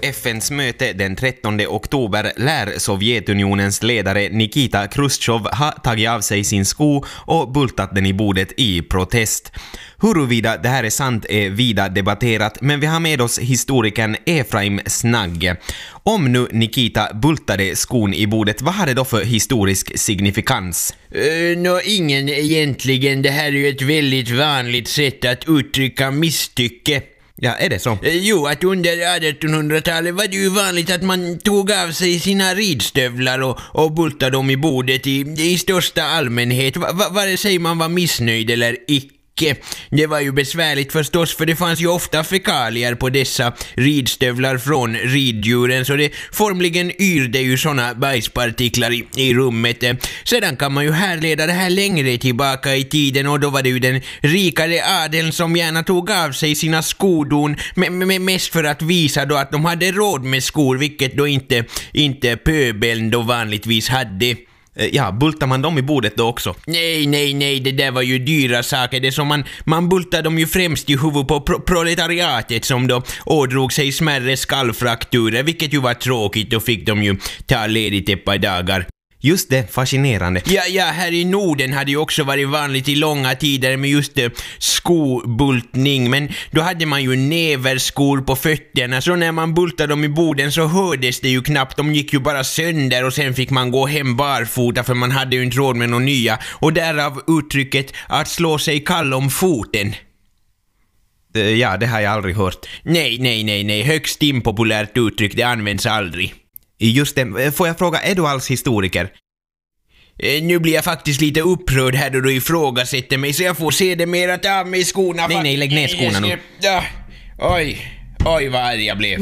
FNs möte den 13 oktober lär Sovjetunionens ledare Nikita Khrushchev ha tagit av sig sin sko och bultat den i bordet i protest. Huruvida det här är sant är vida debatterat, men vi har med oss historikern Efraim Snagge. Om nu Nikita bultade skon i bordet, vad har det då för historisk signifikans? Ingen egentligen. Det här är ju ett väldigt vanligt sätt att uttrycka misstycke. Ja, är det så? Jo, att under 1800-talet var det ju vanligt att man tog av sig sina ridstövlar och bultade dem i bordet i största allmänhet, vare sig man var missnöjd eller icke. Det var ju besvärligt förstås, för det fanns ju ofta fekalier på dessa ridstövlar från riddjuren, så det formligen yrde ju såna bajspartiklar i rummet. Sedan kan man ju härleda det här längre tillbaka i tiden, och då var det ju den rikare adeln som gärna tog av sig sina skodon, mest för att visa då att de hade råd med skor, vilket då inte pöbeln då vanligtvis hade. Ja, bultar man dem i bordet då också? Nej, det där var ju dyra saker. Det som man bultade dem ju främst i huvudet på proletariatet, som då ådrog sig smärre skallfrakturer, vilket ju var tråkigt, och fick de ju ta ledigt ett par dagar. Just det, fascinerande. Ja, här i Norden hade ju också varit vanligt i långa tider med just skobultning, men då hade man ju näverskor på fötterna, så när man bultade dem i borden så hördes det ju knappt, de gick ju bara sönder, och sen fick man gå hem barfota, för man hade ju inte råd med några nya, och därav uttrycket att slå sig kall om foten. Ja, det har jag aldrig hört. Nej, högst impopulärt uttryck, det används aldrig. Just det, får jag fråga, är du alls historiker? Nu blir jag faktiskt lite upprörd här då du ifrågasätter mig, så jag får se det mer att av mig skorna. Nej, lägg ner skorna nu. Ja, oj vad arg jag blev.